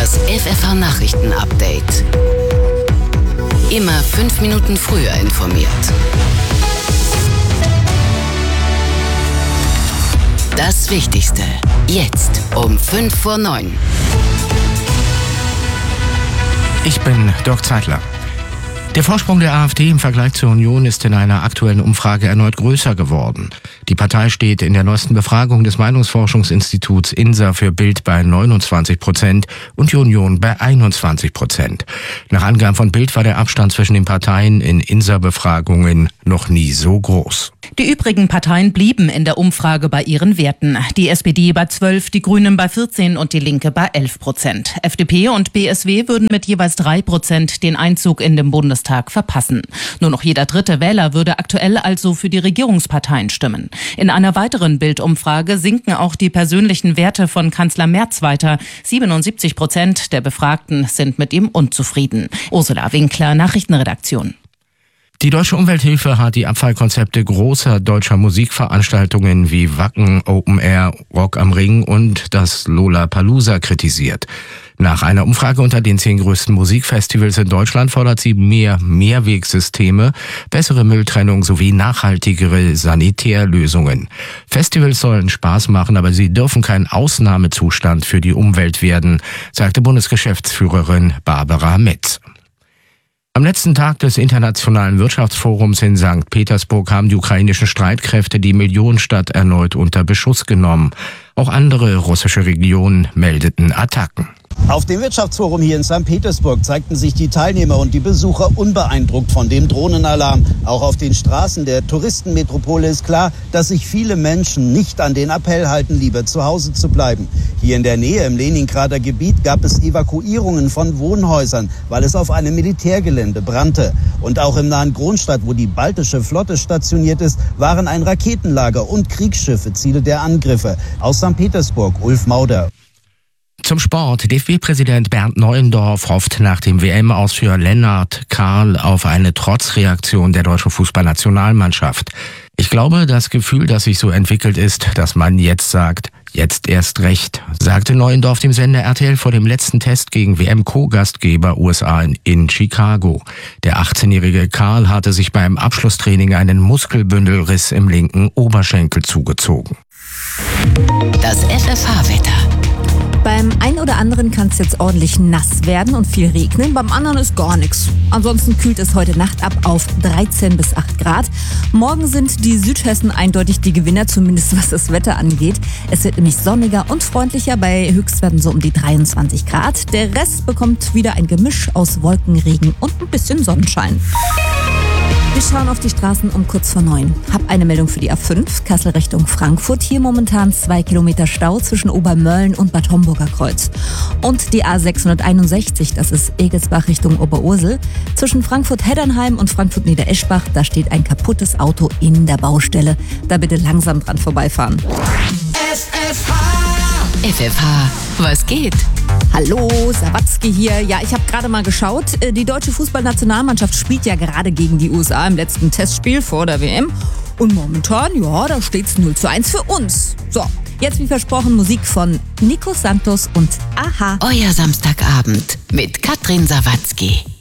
Das FFH-Nachrichten-Update. Immer 5 Minuten früher informiert. Das Wichtigste. Jetzt um 8:55. Ich bin Dirk Zeitler. Der Vorsprung der AfD im Vergleich zur Union ist in einer aktuellen Umfrage erneut größer geworden. Die Partei steht in der neuesten Befragung des Meinungsforschungsinstituts INSA für Bild bei 29% und die Union bei 21%. Nach Angaben von Bild war der Abstand zwischen den Parteien in INSA-Befragungen noch nie so groß. Die übrigen Parteien blieben in der Umfrage bei ihren Werten. Die SPD bei 12, die Grünen bei 14 und die Linke bei 11%. FDP und BSW würden mit jeweils 3% den Einzug in den Bundestag verpassen. Nur noch jeder dritte Wähler würde aktuell also für die Regierungsparteien stimmen. In einer weiteren Bildumfrage sinken auch die persönlichen Werte von Kanzler Merz weiter. 77% der Befragten sind mit ihm unzufrieden. Ursula Winkler, Nachrichtenredaktion. Die Deutsche Umwelthilfe hat die Abfallkonzepte großer deutscher Musikveranstaltungen wie Wacken, Open Air, Rock am Ring und das Lollapalooza kritisiert. Nach einer Umfrage unter den 10 größten Musikfestivals in Deutschland fordert sie mehr Mehrwegsysteme, bessere Mülltrennung sowie nachhaltigere Sanitärlösungen. Festivals sollen Spaß machen, aber sie dürfen kein Ausnahmezustand für die Umwelt werden, sagte Bundesgeschäftsführerin Barbara Metz. Am letzten Tag des Internationalen Wirtschaftsforums in St. Petersburg haben die ukrainischen Streitkräfte die Millionenstadt erneut unter Beschuss genommen. Auch andere russische Regionen meldeten Attacken. Auf dem Wirtschaftsforum hier in St. Petersburg zeigten sich die Teilnehmer und die Besucher unbeeindruckt von dem Drohnenalarm. Auch auf den Straßen der Touristenmetropole ist klar, dass sich viele Menschen nicht an den Appell halten, lieber zu Hause zu bleiben. Hier in der Nähe im Leningrader Gebiet gab es Evakuierungen von Wohnhäusern, weil es auf einem Militärgelände brannte. Und auch im nahen Kronstadt, wo die baltische Flotte stationiert ist, waren ein Raketenlager und Kriegsschiffe Ziele der Angriffe. Aus St. Petersburg, Ulf Mauder. Zum Sport. DFB-Präsident Bernd Neuendorf hofft nach dem WM-Aus für Lennart Karl auf eine Trotzreaktion der deutschen Fußballnationalmannschaft. Ich glaube, das Gefühl, das sich so entwickelt ist, dass man jetzt sagt, jetzt erst recht, sagte Neuendorf dem Sender RTL vor dem letzten Test gegen WM-Co-Gastgeber USA in Chicago. Der 18-jährige Karl hatte sich beim Abschlusstraining einen Muskelbündelriss im linken Oberschenkel zugezogen. Das FFH-Wetter. Beim einen oder anderen kann es jetzt ordentlich nass werden und viel regnen, beim anderen ist gar nichts. Ansonsten kühlt es heute Nacht ab auf 13 bis 8 Grad. Morgen sind die Südhessen eindeutig die Gewinner, zumindest was das Wetter angeht. Es wird nämlich sonniger und freundlicher, bei Höchstwerten so um die 23 Grad. Der Rest bekommt wieder ein Gemisch aus Wolken, Regen und ein bisschen Sonnenschein. Wir schauen auf die Straßen um kurz vor 9. Hab eine Meldung für die A5, Kassel Richtung Frankfurt. Hier momentan 2 Kilometer Stau zwischen Obermölln und Bad Homburger Kreuz. Und die A661, das ist Egelsbach Richtung Oberursel. Zwischen Frankfurt-Heddernheim und Frankfurt-Niedereschbach, da steht ein kaputtes Auto in der Baustelle. Da bitte langsam dran vorbeifahren. FFH, was geht? Hallo, Sawatzki hier. Ja, ich habe gerade mal geschaut. Die deutsche Fußballnationalmannschaft spielt ja gerade gegen die USA im letzten Testspiel vor der WM. Und momentan, ja, da steht's 0:1 für uns. So, jetzt wie versprochen Musik von Nico Santos und Aha. Euer Samstagabend mit Katrin Sawatzki.